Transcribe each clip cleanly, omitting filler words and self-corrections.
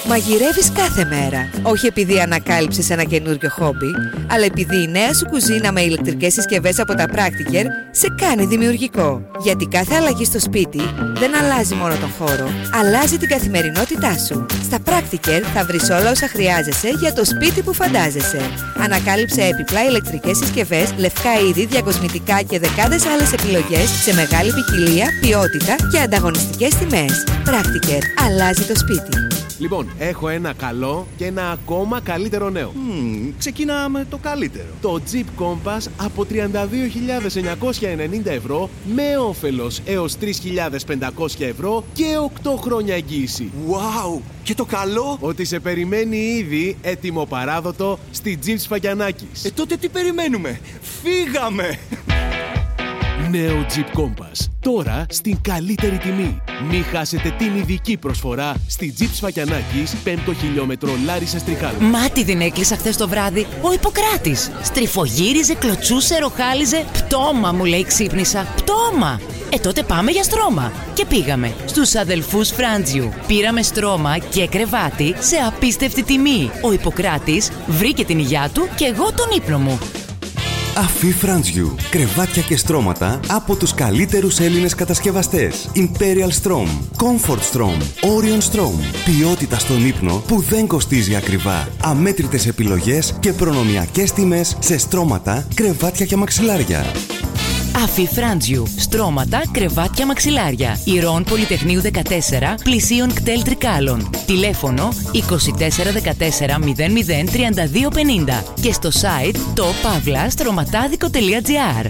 Μαγειρεύεις κάθε μέρα. Όχι επειδή ανακάλυψες ένα καινούριο χόμπι, αλλά επειδή η νέα σου κουζίνα με ηλεκτρικές συσκευές από τα Practiker σε κάνει δημιουργικό. Γιατί κάθε αλλαγή στο σπίτι δεν αλλάζει μόνο τον χώρο, αλλάζει την καθημερινότητά σου. Στα Practiker θα βρεις όλα όσα χρειάζεσαι για το σπίτι που φαντάζεσαι. Ανακάλυψε έπιπλα, ηλεκτρικές συσκευές, λευκά είδη, διακοσμητικά και δεκάδες άλλες επιλογές σε μεγάλη ποικιλία, ποιότητα και ανταγωνιστικές τιμές. Practiker. Αλλάζει το σπίτι. Λοιπόν, έχω ένα καλό και ένα ακόμα καλύτερο νέο. Ξεκινάμε με το καλύτερο. Το Jeep Compass από 32.990 ευρώ με όφελος έως 3.500 ευρώ και 8 χρόνια εγγύηση. Wow! Και το καλό? Ότι σε περιμένει ήδη έτοιμο παράδοτο στη Jeep Σφαγιανάκης. Τότε τι περιμένουμε? Φύγαμε! Νέο Jeep Compass. Τώρα στην καλύτερη τιμή. Μην χάσετε την ειδική προσφορά στη Jeep Σφακιανάκης 5ο χιλιόμετρο Λάρισσας Τριχάλου. Μάτι την έκλεισα χθες το βράδυ ο Ιπποκράτης. Στριφογύριζε, κλωτσούσε, ροχάλιζε. Πτώμα, μου λέει, ξύπνησα. Πτώμα! Τότε πάμε για στρώμα. Και πήγαμε στους αδελφούς Φράντζιου. Πήραμε στρώμα και κρεβάτι σε απίστευτη τιμή. Ο Ιπποκράτης βρήκε την υγειά του και εγώ τον ύπνο μου. Αφή Φράντζιου. Κρεβάτια και στρώματα από τους καλύτερους Έλληνες κατασκευαστές. Imperial Strom, Comfort Strom, Orion Strom. Ποιότητα στον ύπνο που δεν κοστίζει ακριβά. Αμέτρητες επιλογές και προνομιακές τιμές σε στρώματα, κρεβάτια και μαξιλάρια. Αφή Φράντζιου. Στρώματα, κρεβάτια, μαξιλάρια. Ηρών Πολυτεχνείου 14, πλησίων κτέλ Τρικάλων. Τηλέφωνο 2414 00 3250 και στο site topavlastρωματάδικο.gr.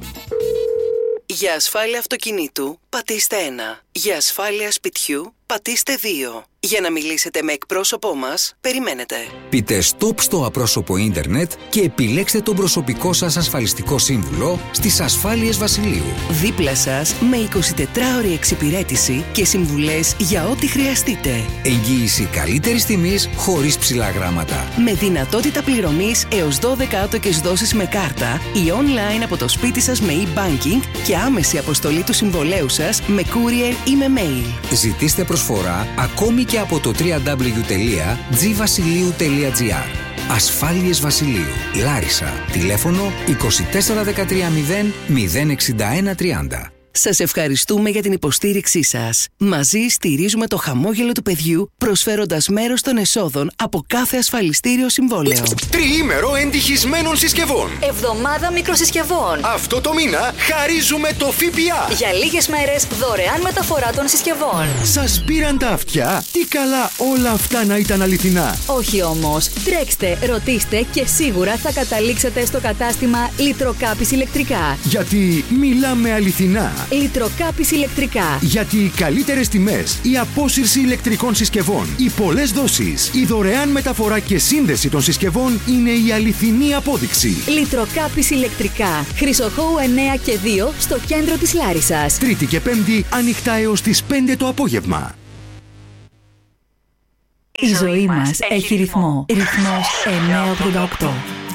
Για ασφάλεια αυτοκινήτου, πατήστε 1. Για ασφάλεια σπιτιού, πατήστε 2. Για να μιλήσετε με εκπρόσωπό μας, περιμένετε. Πείτε stop στο απρόσωπο ίντερνετ και επιλέξτε τον προσωπικό σας ασφαλιστικό σύμβουλο στις Ασφάλειες Βασιλείου. Δίπλα σας με 24ωρη εξυπηρέτηση και συμβουλές για ό,τι χρειαστείτε. Εγγύηση καλύτερης τιμής χωρίς ψηλά γράμματα. Με δυνατότητα πληρωμής έως 12 άτοκες δόσεις με κάρτα ή online από το σπίτι σας με e-banking και άμεση αποστολή του συμβολέου σας με courier ή με mail. Ζητήστε προσφορά ακόμη και από το www.gvasiliou.gr. Ασφάλειες Βασιλείου, Λάρισα. Τηλέφωνο 2413 0 061 30. Σας ευχαριστούμε για την υποστήριξή σας. Μαζί στηρίζουμε το χαμόγελο του παιδιού, προσφέροντας μέρος των εσόδων από κάθε ασφαλιστήριο συμβόλαιο. Τριήμερο εντυχισμένων συσκευών. Εβδομάδα μικροσυσκευών. Αυτό το μήνα χαρίζουμε το ΦΠΑ. Για λίγες μέρες δωρεάν μεταφορά των συσκευών. Σας πήραν τα αυτιά? Τι καλά όλα αυτά να ήταν αληθινά. Όχι όμως. Τρέξτε, ρωτήστε και σίγουρα θα καταλήξετε στο κατάστημα Λιτροκάπης Ηλεκτρικά. Γιατί μιλάμε αληθινά. Λιτροκάπης Ηλεκτρικά. Γιατί οι καλύτερες τιμές, η απόσυρση ηλεκτρικών συσκευών, οι πολλές δόσεις, η δωρεάν μεταφορά και σύνδεση των συσκευών είναι η αληθινή απόδειξη. Λιτροκάπης Ηλεκτρικά. Χρυσοχώου 9 και 2 στο κέντρο της Λάρισσας. Τρίτη και Πέμπτη ανοιχτά έως τις 5 το απόγευμα. Η ζωή μας έχει ρυθμό. Ρυθμός 988.